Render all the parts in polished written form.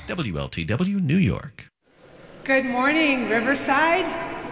WLTW New York. Good morning, Riverside.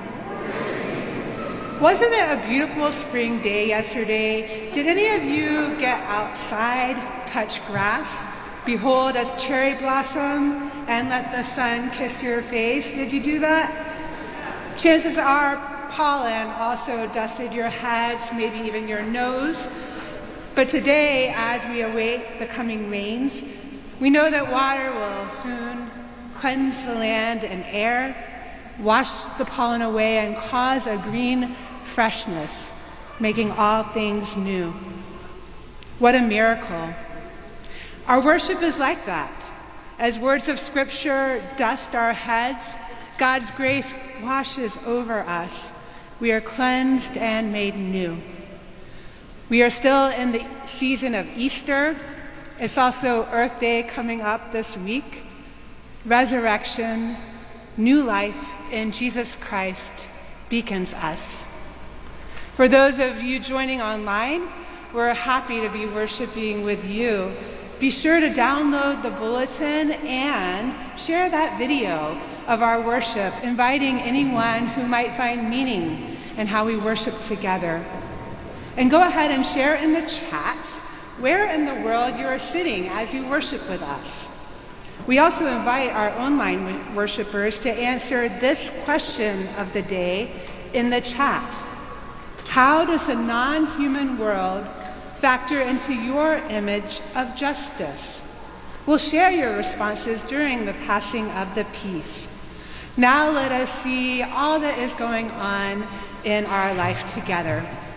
Wasn't it a beautiful spring day yesterday? Did any of you get outside, touch grass, behold a cherry blossom, and let the sun kiss your face? Did you do that? Chances are pollen also dusted your heads, maybe even your nose. But today, as we await the coming rains, we know that water will soon cleanse the land and air, wash the pollen away, and cause a green freshness, making all things new. What a miracle. Our worship is like that. As words of Scripture dust our heads, God's grace washes over us. We are cleansed and made new. We are still in the season of Easter. It's also Earth Day coming up this week. Resurrection, new life in Jesus Christ beacons us. For those of you joining online, we're happy to be worshiping with you. Be sure to download the bulletin and share that video of our worship, inviting anyone who might find meaning in how we worship together. And go ahead and share in the chat where in the world you are sitting as you worship with us. We also invite our online worshipers to answer this question of the day in the chat. How does a non-human world factor into your image of justice? We'll share your responses during the passing of the peace. Now let us see all that is going on in our life together.